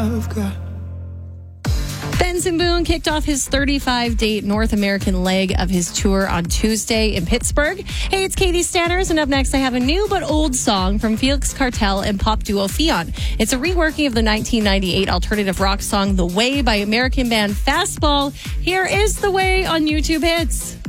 Benson Boone kicked off his 35-date North American leg of his tour on Tuesday in Pittsburgh. Hey, it's Katie Stanners, and up next I have a new but old song from Felix Cartel and pop duo Fionn. It's a reworking of the 1998 alternative rock song The Way by American band Fastball. Here is The Way on YouTube Hits.